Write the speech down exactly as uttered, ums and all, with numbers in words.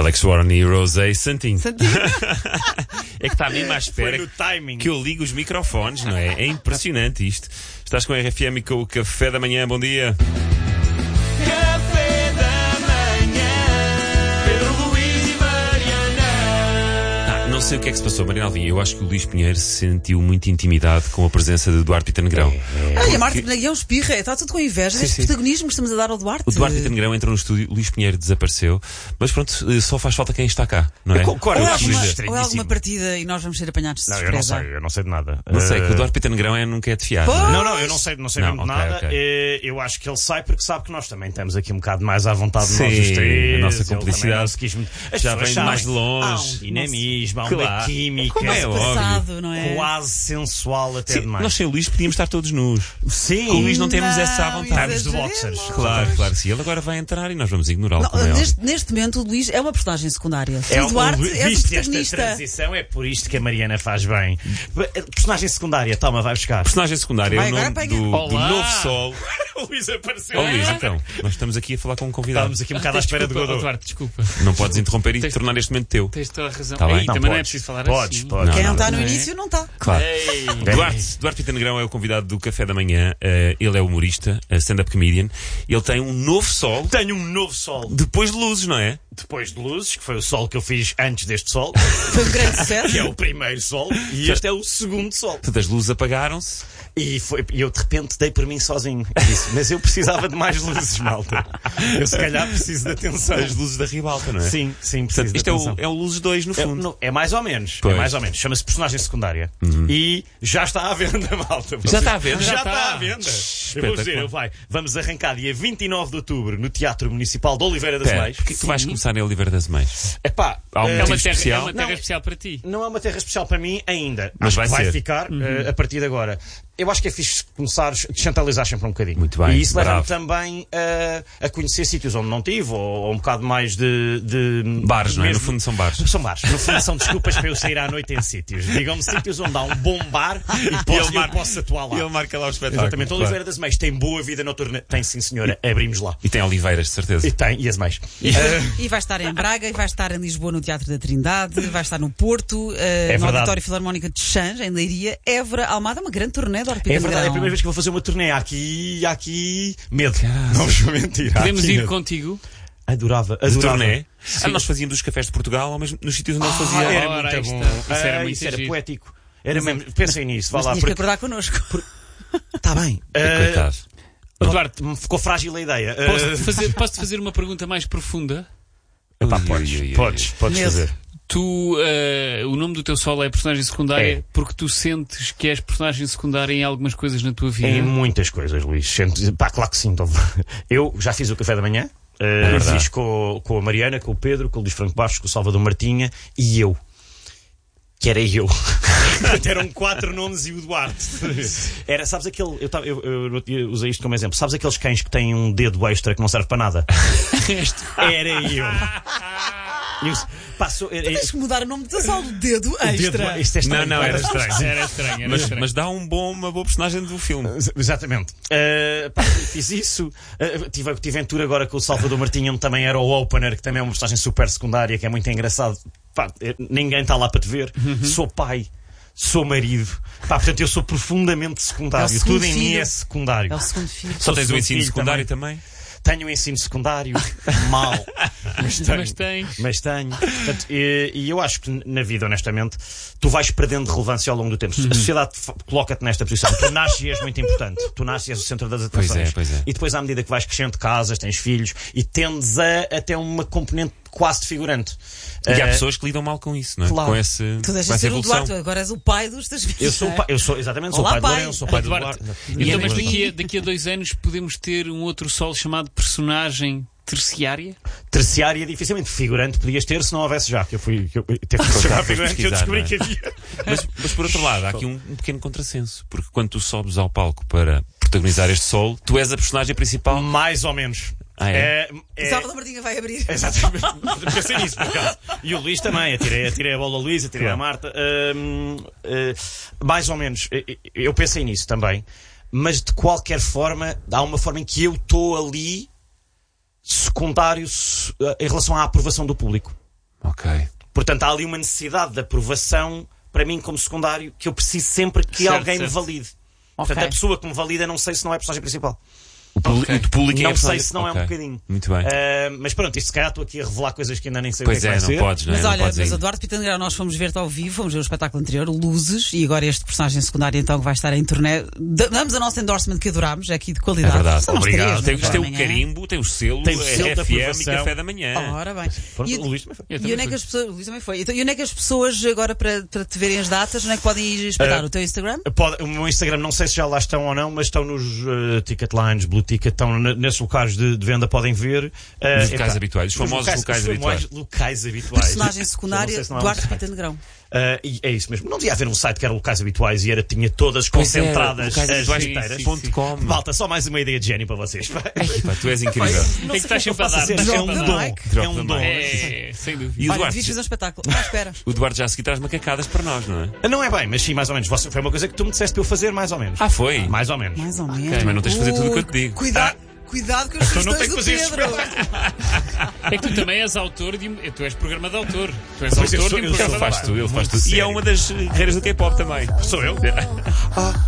Alex Warren e Rosé Santinho. Santinho. É que está mesmo à espera Foi no timing. que eu ligue os microfones, não é? É impressionante isto. Estás com a R F M e com o Café da Manhã. Bom dia. Café da Manhã. Pedro Luís e Mariana. Ah, não sei o que é que se passou, Mariana Alvim. Eu acho que o Luís Pinheiro se sentiu muito intimidado com a presença de Duarte Pita Negrão. Ah, e a Marta Penaguião espirra, está tudo com inveja Sim, deste sim. protagonismo que estamos a dar ao Duarte. O Duarte Pita Negrão entrou no estúdio, o Luís Pinheiro desapareceu, mas pronto, só faz falta quem está cá, não é? Eu concordo, Ou eu é, acho alguma, isso ou é estranhíssimo. alguma partida e nós vamos ser apanhados de Não, eu não surpresa. sei, eu não sei de nada. Não sei, que o Eh, Duarte Pita Negrão é, nunca é de fiar. Pô! não é? Não, não, eu não sei, não sei Não, mesmo de ok, nada. ok. Eh, Eu acho que ele sai porque sabe que nós também estamos aqui um bocado mais à vontade de Sim, nós os três. a nossa Ele também cumplicidade não se quis muito- As já pessoas vem de sabem. mais de longe. Há um dinamismo, há uma Claro. química. Como é óbvio. Passado, não é? Quase sensual até Sim, demais. nós sem o Luís podíamos estar todos nus. Sim. Com o Luís não temos Não, essa à vontade. Estamos de exageremos. boxers. Claro, claro, sim. Ele agora vai entrar e nós vamos ignorá-lo, Não, como é óbvio. neste, neste momento o Luís é uma personagem secundária. É o Duarte o, é o viste esta protagonista. transição, é por isto que a Mariana faz bem. Personagem secundária, toma, vai buscar. Personagem secundário Vai, é o nome agora do, pega. do Olá. novo sol. O Luís apareceu. Ó Luís, então, nós estamos aqui a falar com um convidado. Estávamos aqui um bocado à espera do Desculpa, Godot. Duarte, desculpa. Não podes interromper e Tens- tornar este momento teu. Tens toda a razão. Tá bem? Ei, Não, também não é podes. preciso falar Podes, assim. podes. Quem não Não, está no não é? início não está. Claro. Ei. Duarte, Duarte Pita Negrão é o convidado do Café da Manhã. Eh, ele é humorista, eh, stand-up comedian. Ele tem um novo sol Tenho um novo sol. depois de luzes, não é? Depois de luzes, que foi o sol que eu fiz antes deste sol, Foi um grande sucesso. que é o primeiro sol, e este é o segundo sol. Portanto, as luzes apagaram-se. E, foi, e eu de repente dei por mim sozinho. E disse, mas eu precisava de mais luzes, malta. Eu se calhar preciso de atenção. As luzes da ribalta, não é? Sim, sim, preciso Portanto, de isto é o, atenção. é o Luzes dois, no É, fundo. não, é mais ou menos. Pois. É mais ou menos. Chama-se personagem secundária. E já está à venda, malta. Já está à venda? Já, Já está está. à venda. Eu vou Espetacular. dizer, eu vai. Vamos arrancar dia vinte e nove de outubro no Teatro Municipal de Oliveira das Pera, Meias. porquê que tu vais começar em Oliveira das Meias? Epá, Há um eh, É motivo uma terra, é especial? uma terra Não. especial para ti. não é uma terra especial para mim ainda. Mas Acho vai que vai ser. ficar eh, a partir de agora. Eu acho que é fixe começares a descentralizar sempre um bocadinho. Muito bem, E isso leva-me bravo. também a, a conhecer sítios onde não tive, ou, ou um bocado mais de. de Bares, não é? No mesmo- fundo são bares. São bares. No fundo são desculpas para eu sair à noite em sítios. Digam-me sítios onde há um bom bar e, posso, ele eu marca- posso atuar lá. E ele marca lá o espetáculo. Exatamente. claro. Oliveira das Meias tem boa vida noturna. Tem sim, senhora. Abrimos lá. E tem oliveiras, de certeza. E tem, e as meias. E vai estar em Braga, e vai estar em Lisboa no Teatro da Trindade, vai estar no Porto, eh, no verdade. Auditório Filarmónica de Xãs, em Leiria, Évora, Almada, uma grande turnê de Duarte Pita É verdade, é a Negrão. primeira vez que vou fazer uma turnê. Há aqui, há aqui medo. Não vos vou mentir. há Podemos aqui ir medo. contigo? Adorava, De adorava. turnê. Ah, nós fazíamos os cafés de Portugal, ao mesmo, nos sítios onde ele fazia. Ah, era Ora, muito aí bom. está. Isso era Ah, muito isso era giro. poético. Era mesmo. Pensem nisso, vá Mas lá. tinhas que Porque... acordar connosco. Está bem. Ah, Coitado. Duarte, me ficou frágil a ideia. Ah, posso-te fazer, posso-te fazer uma pergunta mais profunda? pá, Ui, podes, ui, ui, ui. podes, podes Medo. fazer. Tu, eh, o nome do teu solo é personagem secundária É. porque tu sentes que és personagem secundária em algumas coisas na tua vida. Em muitas coisas, Luís. Sente- Pá, claro que sim. Então, eu já fiz o café da manhã. ah, verdade. fiz com, com a Mariana, com o Pedro, com o Luís Franco Bastos, com o Salvador Martinha e eu. Que era eu. Eram quatro nomes e o Duarte. Era, sabes aquele. Eu, tava- eu, eu, eu usei isto como exemplo. Sabes aqueles cães que têm um dedo extra que não serve para nada? Era eu. E eu passo, é, é, Tens que mudar o nome do teu solo, dedo o dedo- extra. isto é estranho. Não, não, era estranho. Era estranho, era Mas, estranho. mas dá um bom, uma boa personagem do filme. Exatamente. Uh, pá, fiz isso. Uh, tive, tive aventura agora com o Salvador Martinha, onde também era o opener, que também é uma personagem super secundária, que é muito engraçado. Pá, eh, ninguém está lá para te ver. Sou pai. Sou marido. Pá, portanto, eu sou profundamente secundário. É o segundo Tudo em mim filho. é secundário. É o segundo filho. Só Sou tens o segundo ensino filho secundário também? Tenho o ensino secundário. Mal. Mas tenho. Mas tens. Mas tenho. Portanto, e, e eu acho que na vida, honestamente, tu vais perdendo relevância ao longo do tempo. A sociedade fa- coloca-te nesta posição. Tu nasces e és muito importante. Tu nasces e és o centro das Pois atenções. é, pois é. E depois, à medida que vais crescendo, casas, tens filhos e tendes a, a ter uma componente quase de figurante. E há Eh, pessoas que lidam mal com isso, não é? claro. Com, esse, Tu com deixas de essa ser o evolução. Duarte, agora és o pai dos teus filhos. eu sou, o não é? pai- eu sou exatamente, sou Olá, pai do pai. Lourenço, sou pai do Duarte. Duarte. Então, mas aqui- daqui a, daqui a dois anos podemos ter um outro solo chamado personagem terciária? Terciária, dificilmente. Figurante podias ter se não houvesse já. Que eu fui. Que eu, teve que Foi chegar cá a para figurante que eu pesquisar, descobri não é? que havia. Mas, mas por outro lado, há aqui um, um pequeno contrassenso. Porque quando tu sobes ao palco para protagonizar este solo, tu és a personagem principal. Mais ou menos. Ah, é? é, O Salvador Martinha vai abrir. Exatamente. Pensei nisso, por acaso. E o Luís também. Atirei, atirei a bola ao Luís, atirei Claro. a Marta. Hum, eh, mais ou menos. Eh, Eu pensei nisso também. Mas de qualquer forma, há uma forma em que eu estou ali secundário se- em relação à aprovação do público. Ok. Portanto, há ali uma necessidade de aprovação, para mim, como secundário, que eu preciso sempre que Certo, alguém certo. me valide. Ok. Portanto, a pessoa que me valida, não sei se não é a personagem principal. O público, Ok. o público é Não a sei personagem- se não é um Ok. bocadinho. Muito bem. Ah, mas pronto, isto se calhar estou aqui a revelar coisas que ainda nem sei Pois o que é, é, que vai não ser. podes, não é? Mas Não olha, podes mas ainda. Eduardo Pita Negrão, nós fomos ver-te ao vivo, fomos ver o espetáculo anterior, Luzes, e agora este personagem secundário então que vai estar em turnê. D- Damos a nosso endorsement que adorámos, é aqui de É qualidade. verdade. São nós Obrigado. três, Tem, não é? isto tem o Amanhã. carimbo, tem o selo, Tem o selo é da F M e aprovação. café da manhã. Ora bem. Pronto, E- o Luís também foi. Eu E também onde é que fui. as pessoas, o Luís também foi. Então, e onde é que as pessoas agora para, para te verem as datas, onde é que podem ir espreitar? Uh, O teu Instagram? Pode- o meu Instagram, não sei se já lá estão ou não, mas estão nos uh, Ticket Lines, Blue Ticket, estão n- nesses locais de, de venda, podem ver. Uh, Nos locais epá, habituais, os nos famosos locais os habituais. famosos locais habituais. Personagem Eu secundária, não sei se não há um Duarte site. Pita Negrão. Uh, e é isso mesmo. Não devia haver um site que era locais habituais e era, tinha todas Pois é, concentradas locais as habituais inteiras. ponto com. Malta, só mais uma ideia de gênio para vocês. Pá, tu és incrível. É que estás sempre a dar. É Drop um the dom. mic. É Drop um the dom. mic. É, sem dúvida. E o Olha, Duarte, devias fazer um espetáculo. Ah, espera. o Duarte já a seguir traz macacadas para nós, não é? Não é bem, mas sim, mais ou menos. Você- Foi uma coisa que tu me disseste para eu fazer, mais ou menos. Ah, foi? Mais ou menos. Mais ou menos. Também não tens de fazer tudo o que eu te digo. Cuidado, cuidado com os Então não sugestões tenho do que fazer este Pedro. É que tu também és autor de um. Tu és programa de autor. Tu és Pois eu autor sou- de um eu sou- Ele programa faz de tudo, ele faz Muito tudo. E é sério. uma das regras do K-pop também. Sou eu?